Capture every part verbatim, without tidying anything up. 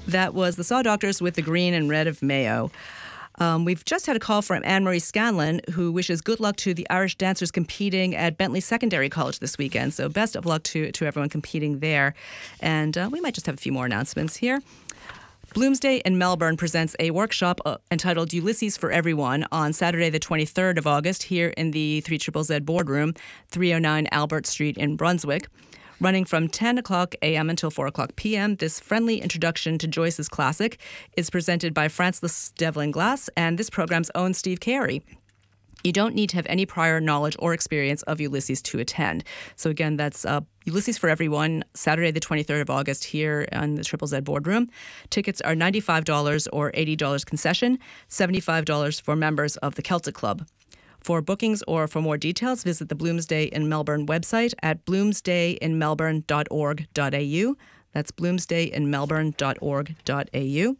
That was the Saw Doctors with the Green and Red of Mayo. Um, we've just had a call from Anne-Marie Scanlon, who wishes good luck to the Irish dancers competing at Bentley Secondary College this weekend. So best of luck to, to everyone competing there. And uh, we might just have a few more announcements here. Bloomsday in Melbourne presents a workshop uh, entitled Ulysses for Everyone on Saturday the twenty-third of August here in the three Z Z Z Boardroom, three oh nine Albert Street in Brunswick. Running from ten o'clock a.m. until four o'clock p.m., this friendly introduction to Joyce's classic is presented by Francis Devlin Glass and this program's own Steve Carey. You don't need to have any prior knowledge or experience of Ulysses to attend. So again, that's uh, Ulysses for Everyone, Saturday the twenty-third of August here in the Triple Z Boardroom. Tickets are ninety-five dollars or eighty dollars concession, seventy-five dollars for members of the Celtic Club. For bookings or for more details, visit the Bloomsday in Melbourne website at bloomsday in melbourne dot org dot a u. That's bloomsday in melbourne dot org dot a u.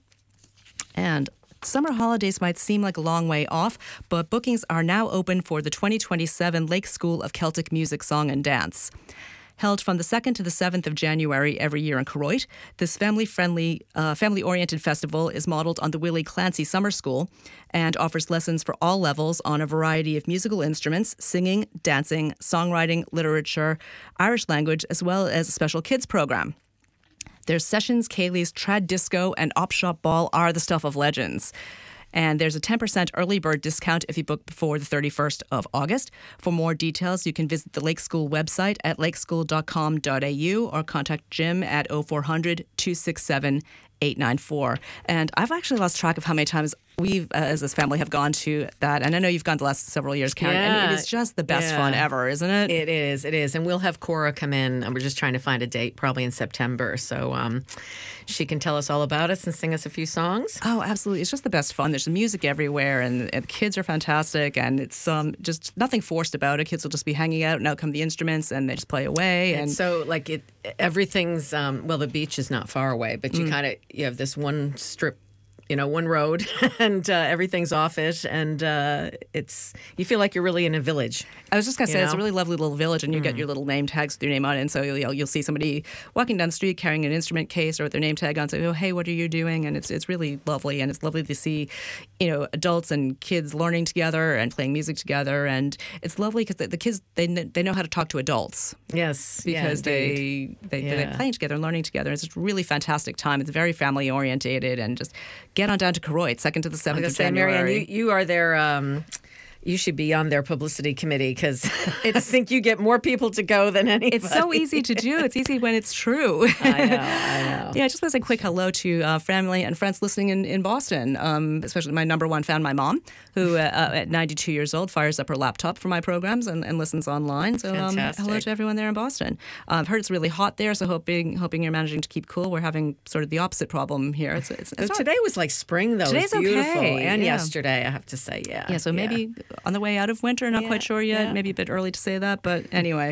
And summer holidays might seem like a long way off, but bookings are now open for the twenty twenty-seven Lake School of Celtic Music, Song and Dance. Held from the second to the seventh of January every year in Keroit, this family-friendly, uh, family-oriented festival is modeled on the Willie Clancy Summer School and offers lessons for all levels on a variety of musical instruments, singing, dancing, songwriting, literature, Irish language, as well as a special kids program. Their sessions, Kaylee's, trad disco, and op shop ball are the stuff of legends. And there's a ten percent early bird discount if you book before the thirty-first of August. For more details, you can visit the Lake School website at lake school dot com dot a u or contact Jim at oh four hundred, two six seven, eight nine four. And I've actually lost track of how many times we, uh, as this family, have gone to that. And I know you've gone the last several years, Karen. Yeah. And it is just the best yeah. fun ever, isn't it? It is. It is. And we'll have Cora come in. And we're just trying to find a date, probably in September. So um, she can tell us all about us and sing us a few songs. Oh, absolutely. It's just the best fun. There's music everywhere, and, and the kids are fantastic. And it's um, just nothing forced about it. Kids will just be hanging out, and out come the instruments, and they just play away. And, and so, like, it, everything's, um, well, the beach is not far away, but you mm. kind of, you have this one strip, you know, one road, and uh, everything's off it, and uh, it's, you feel like you're really in a village. I was just going to say, know? It's a really lovely little village, and you mm. get your little name tags with your name on it, and so you'll, you'll see somebody walking down the street carrying an instrument case or with their name tag on, say, oh, hey, what are you doing? And it's it's really lovely, and it's lovely to see, you know, adults and kids learning together and playing music together, and it's lovely because the, the kids, they they know how to talk to adults. Yes, because yeah, they, they, yeah. they're playing together and learning together. It's a really fantastic time. It's very family-orientated, and just get on down to Keroit, second to the seventh of say, January. Marianne, you, you are their, um, you should be on their publicity committee because I think you get more people to go than anybody. It's so easy to do. It's easy when it's true. I know, I know. Yeah, I just want to say a quick hello to uh, family and friends listening in, in Boston, um, especially my number one fan, my mom, who uh, uh, at ninety-two years old fires up her laptop for my programs and, and listens online. So um, hello to everyone there in Boston. Uh, I've heard it's really hot there, so hoping hoping you're managing to keep cool. We're having sort of the opposite problem here. It's, it's, it's Today was like spring, though. Today's it was beautiful. okay. And yeah. yesterday, I have to say, yeah. Yeah, so maybe yeah. on the way out of winter, not yeah, quite sure yet. Yeah. Maybe a bit early to say that, but anyway.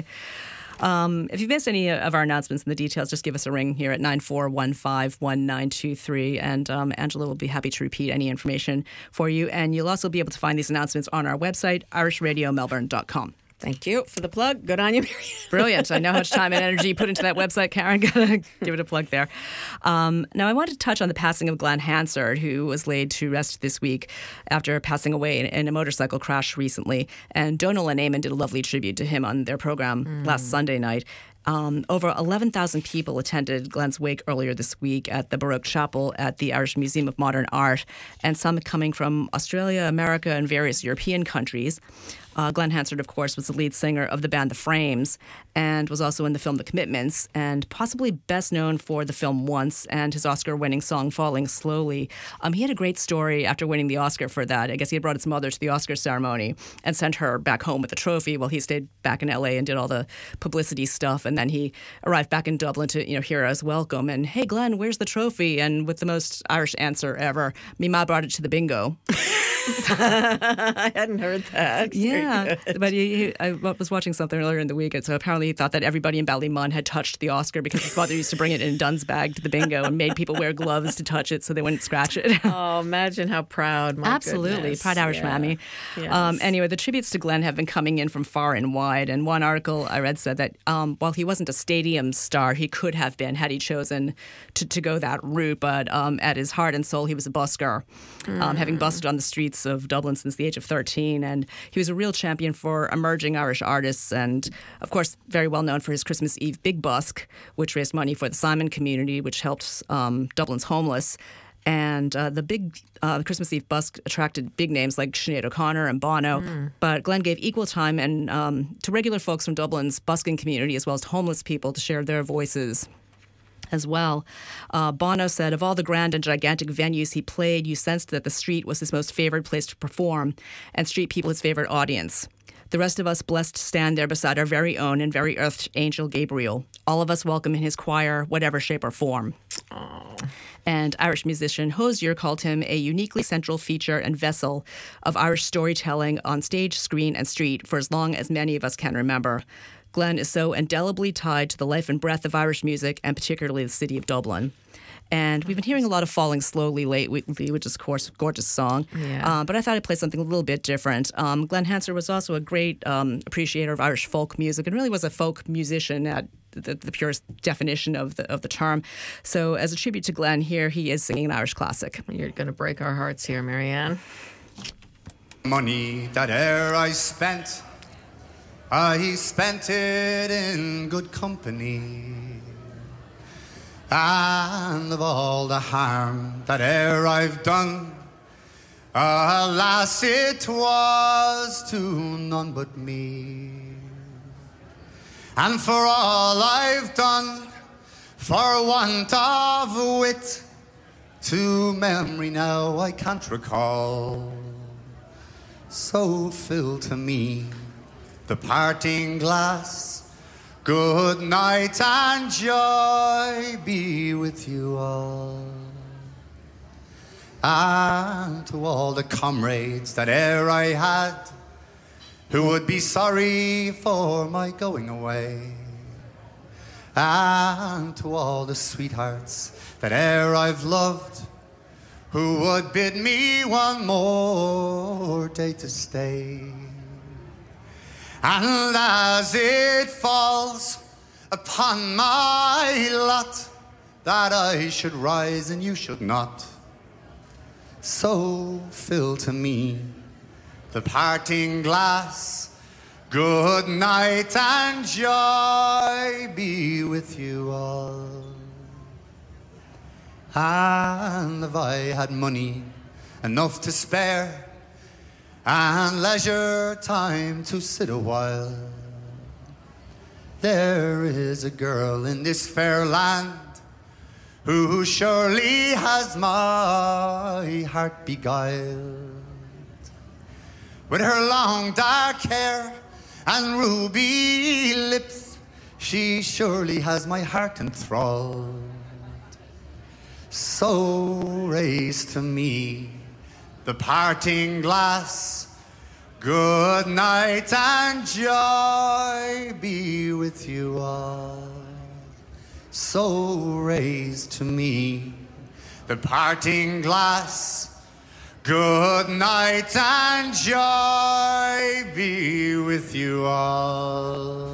Um, if you've missed any of our announcements and the details, just give us a ring here at nine four one five, one nine two three, and um, Angela will be happy to repeat any information for you. And you'll also be able to find these announcements on our website, irish radio melbourne dot com. Thank you for the plug. Good on you, Marianne. Brilliant. I know how much time and energy you put into that website, Karen. Gotta give it a plug there. Um, now, I want to touch on the passing of Glenn Hansard, who was laid to rest this week after passing away in, in a motorcycle crash recently. And Donal and Eamon did a lovely tribute to him on their program mm. last Sunday night. Um, over eleven thousand people attended Glenn's wake earlier this week at the Baroque Chapel at the Irish Museum of Modern Art, and some coming from Australia, America, and various European countries. Uh, Glenn Hansard, of course, was the lead singer of the band The Frames and was also in the film The Commitments, and possibly best known for the film Once and his Oscar-winning song Falling Slowly. Um, he had a great story after winning the Oscar for that. I guess he had brought his mother to the Oscar ceremony and sent her back home with the trophy while he stayed back in L A and did all the publicity stuff. And then he arrived back in Dublin to, you know, hear us welcome. And, hey, Glenn, where's the trophy? And with the most Irish answer ever, me ma brought it to the bingo. I hadn't heard that. Yeah, Yeah, but he, he, I was watching something earlier in the week, and so apparently he thought that everybody in Ballymun had touched the Oscar because his father used to bring it in a dunce bag to the bingo and made people wear gloves to touch it so they wouldn't scratch it. Oh, imagine how proud. My Absolutely, goodness. proud Irish yeah. mammy. Yes. Um, anyway, the tributes to Glenn have been coming in from far and wide, and one article I read said that um, while he wasn't a stadium star, he could have been had he chosen to, to go that route, but um, at his heart and soul, he was a busker, mm. um, having busted on the streets of Dublin since the age of thirteen, and he was a real champion for emerging Irish artists, and of course, very well known for his Christmas Eve Big Busk, which raised money for the Simon community, which helped um, Dublin's homeless. And uh, the big uh, Christmas Eve busk attracted big names like Sinead O'Connor and Bono. Mm. But Glenn gave equal time and um, to regular folks from Dublin's busking community as well as to homeless people to share their voices as well. Uh, Bono said, of all the grand and gigantic venues he played, you sensed that the street was his most favored place to perform and street people his favorite audience. The rest of us blessed to stand there beside our very own and very earthed angel Gabriel. All of us welcome in his choir, whatever shape or form. Aww. And Irish musician Hozier called him a uniquely central feature and vessel of Irish storytelling on stage, screen, and street for as long as many of us can remember. Glenn is so indelibly tied to the life and breath of Irish music, and particularly the city of Dublin. And we've been hearing a lot of Falling Slowly lately, which is, of course, a gorgeous song. Yeah. Uh, but I thought I'd play something a little bit different. Um, Glenn Hansard was also a great um, appreciator of Irish folk music and really was a folk musician at the, the purest definition of the of the term. So as a tribute to Glenn, here he is singing an Irish classic. You're going to break our hearts here, Marianne. Money that e'er I spent, I spent it in good company. And of all the harm that e'er I've done, alas, it was to none but me. And for all I've done, for want of wit, to memory now I can't recall. So fill to me the parting glass, good night and joy be with you all. And to all the comrades that e'er I had, who would be sorry for my going away. And to all the sweethearts that e'er I've loved, who would bid me one more day to stay. And as it falls upon my lot that I should rise and you should not, so fill to me the parting glass, good night and joy be with you all. And if I had money enough to spare, and leisure time to sit a while, there is a girl in this fair land who surely has my heart beguiled. With her long dark hair and ruby lips, she surely has my heart enthralled. So raise to me the parting glass, good night and joy be with you all. So raise to me the parting glass, good night and joy be with you all.